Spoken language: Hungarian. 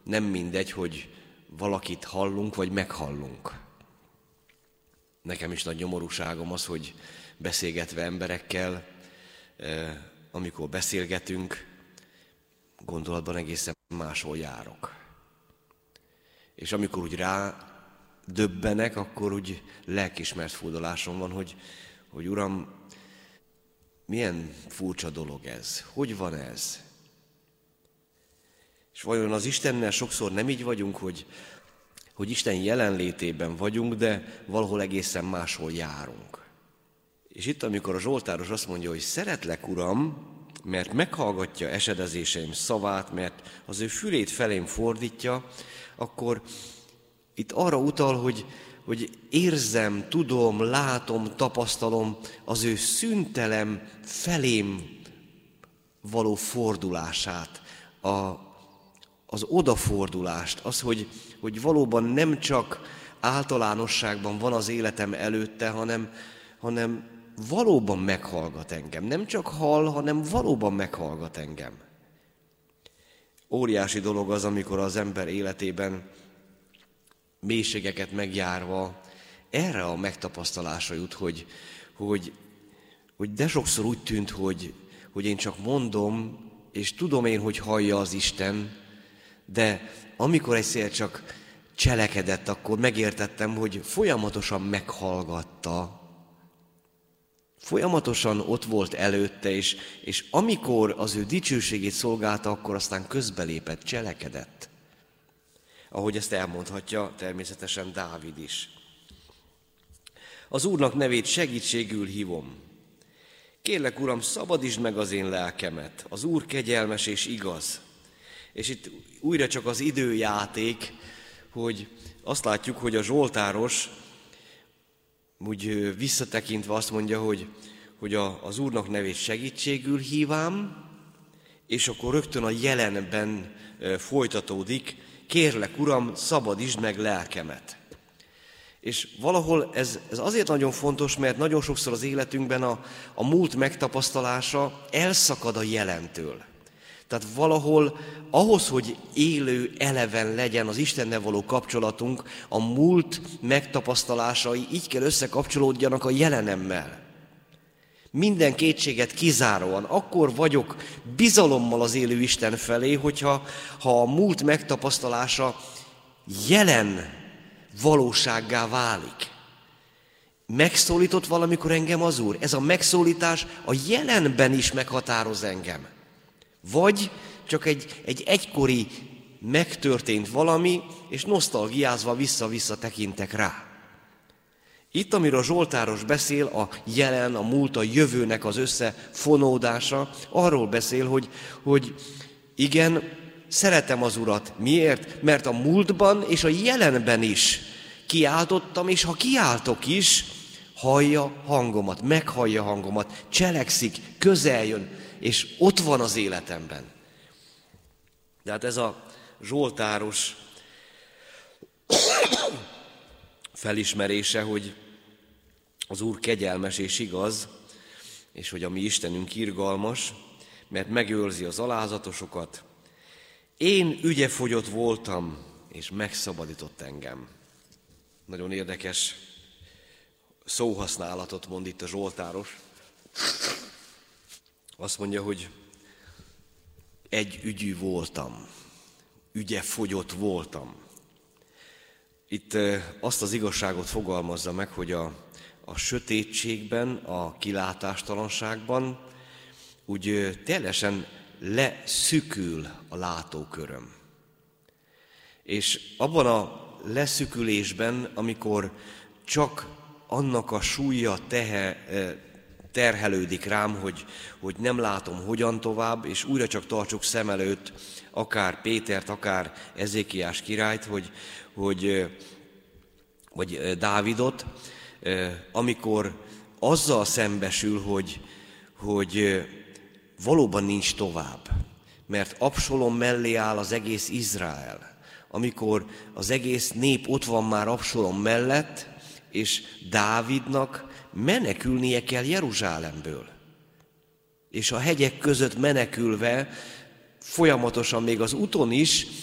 nem mindegy, hogy valakit hallunk, vagy meghallunk. Nekem is nagy nyomorúságom az, hogy beszélgetve emberekkel, amikor beszélgetünk, gondolatban egészen máshol járok. És amikor úgy rádöbbenek, akkor úgy lelkiismert furdalásom van, hogy Uram, milyen furcsa dolog ez, hogy van ez? És vajon az Istennel sokszor nem így vagyunk, hogy Isten jelenlétében vagyunk, de valahol egészen máshol járunk. És itt, amikor a zsoltáros azt mondja, hogy szeretlek, Uram, mert meghallgatja esedezéseim szavát, mert az ő fülét felém fordítja, akkor itt arra utal, hogy érzem, tudom, látom, tapasztalom az ő szüntelen felém való fordulását, az odafordulást, az, hogy valóban nem csak általánosságban van az életem előtte, hanem valóban meghallgat engem. Nem csak hall, hanem valóban meghallgat engem. Óriási dolog az, amikor az ember életében mélységeket megjárva erre a megtapasztalásra jut, hogy de sokszor úgy tűnt, hogy én csak mondom, és tudom én, hogy hallja az Isten, de amikor egyszer csak cselekedett, akkor megértettem, hogy folyamatosan meghallgatta, folyamatosan ott volt előtte, és amikor az ő dicsőségét szolgálta, akkor aztán közbelépett, cselekedett. Ahogy ezt elmondhatja természetesen Dávid is. Az Úrnak nevét segítségül hívom. Kérlek, Uram, szabadítsd meg az én lelkemet. Az Úr kegyelmes és igaz. És itt újra csak az időjáték, hogy azt látjuk, hogy a zsoltáros úgy visszatekintve azt mondja, hogy az Úrnak nevét segítségül hívám, és akkor rögtön a jelenben folytatódik, kérlek, Uram, szabadítsd meg lelkemet. És valahol ez azért nagyon fontos, mert nagyon sokszor az életünkben a múlt megtapasztalása elszakad a jelentől. Tehát valahol ahhoz, hogy élő, eleven legyen az Istennel való kapcsolatunk, a múlt megtapasztalásai így kell összekapcsolódjanak a jelenemmel. Minden kétséget kizáróan. Akkor vagyok bizalommal az élő Isten felé, hogyha a múlt megtapasztalása jelen valósággá válik. Megszólított valamikor engem az Úr? Ez a megszólítás a jelenben is meghatároz engem. Vagy csak egy egykori megtörtént valami, és nosztalgiázva vissza-vissza tekintek rá. Itt, amiről a zsoltáros beszél, a jelen, a múlt, a jövőnek az összefonódása, arról beszél, hogy igen, szeretem az Urat. Miért? Mert a múltban és a jelenben is kiáltottam, és ha kiáltok is, hallja hangomat, meghallja hangomat, cselekszik, közel jön, és ott van az életemben. De hát ez a zsoltáros felismerése, hogy az Úr kegyelmes és igaz, és hogy a mi Istenünk irgalmas, mert megőrzi az alázatosokat. Én ügyefogyott voltam, és megszabadított engem. Nagyon érdekes szóhasználatot mond itt a zsoltáros. Azt mondja, hogy egy ügyű voltam, ügyefogyott voltam. Itt azt az igazságot fogalmazza meg, hogy a sötétségben, a kilátástalanságban úgy teljesen leszükül a látóköröm. És abban a leszükülésben, amikor csak annak a súlya terhelődik rám, hogy nem látom hogyan tovább, és újra csak tartsuk szem előtt akár Pétert, akár Ezékiás királyt, vagy Dávidot, amikor azzal szembesül, hogy valóban nincs tovább, mert Absalom mellé áll az egész Izrael, amikor az egész nép ott van már Absalom mellett, és Dávidnak menekülnie kell Jeruzsálemből. És a hegyek között menekülve, folyamatosan még az úton is